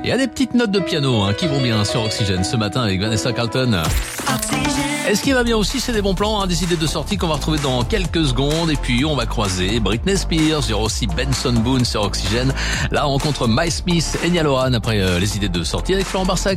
Il y a des petites notes de piano qui vont bien sur Oxygène ce matin avec Vanessa Carlton. Et ce qui va bien aussi, c'est des bons plans, des idées de sortie qu'on va retrouver dans quelques secondes. Et puis, on va croiser Britney Spears. Il y aura aussi Benson Boone sur Oxygène. La rencontre Miles Smith et Niall Horan après les idées de sortie avec Florent Barsac.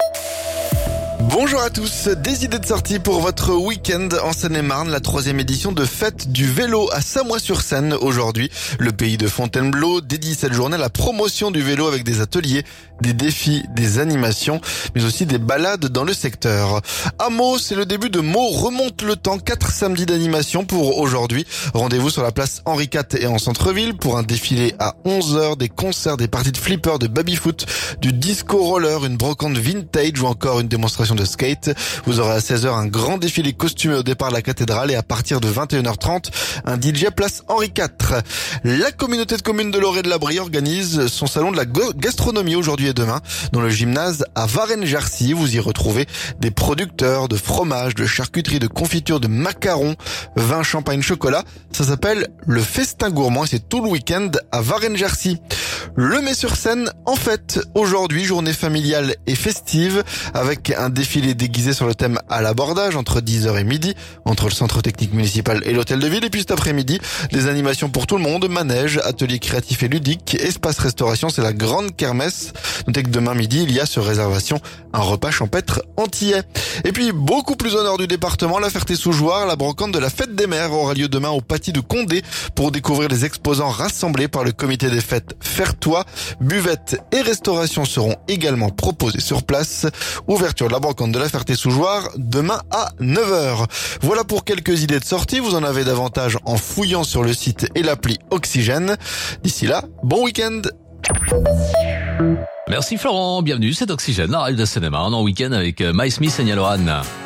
Bonjour à tous, des idées de sortie pour votre week-end en Seine-et-Marne, la 3e édition de Fête du vélo à Samois-sur-Seine aujourd'hui. Le pays de Fontainebleau dédie cette journée à la promotion du vélo avec des ateliers, des défis, des animations, mais aussi des balades dans le secteur. À Meaux, c'est le début de Meaux remonte le temps, 4 samedis d'animation pour aujourd'hui. Rendez-vous sur la place Henri IV et en centre-ville pour un défilé à 11h, des concerts, des parties de flipper, de baby-foot, du disco roller, une brocante vintage ou encore une démonstration de skate. Vous aurez à 16h un grand défilé costumé au départ de la cathédrale et à partir de 21h30, un DJ place Henri IV. La communauté de communes de l'Orée de la Brie organise son salon de la gastronomie aujourd'hui et demain dans le gymnase à Varennes-Jarcy. Vous y retrouvez des producteurs de fromage, de charcuterie, de confiture, de macarons, vin, champagne, chocolat. Ça s'appelle le Festin Gourmand et c'est tout le week-end à Varennes-Jarcy. Le Mai-sur-Seine en fête aujourd'hui, journée familiale et festive avec un défilé déguisé sur le thème à l'abordage entre 10h et midi entre le centre technique municipal et l'hôtel de ville. Et puis cet après-midi, des animations pour tout le monde, manège, ateliers créatifs et ludiques, espace restauration, c'est la grande kermesse. Notez que demain midi, il y a sur réservation un repas champêtre antillais. Et puis beaucoup plus au nord du département, la Ferté-sous-Jouarre, la brocante de la fête des mères aura lieu demain au Paty de Condé pour découvrir les exposants rassemblés par le comité des fêtes Fertois. Buvettes et restauration seront également proposés sur place. Ouverture de la brocante de la Ferté-sous-Jouarre demain à 9h. Voilà pour quelques idées de sortie. Vous en avez davantage en fouillant sur le site et l'appli Oxygène. D'ici là, bon week-end. Merci Florent, bienvenue, c'est Oxygène, la radio de Seine-et-Marne en week-end avec Miles Smith et Niall Horan.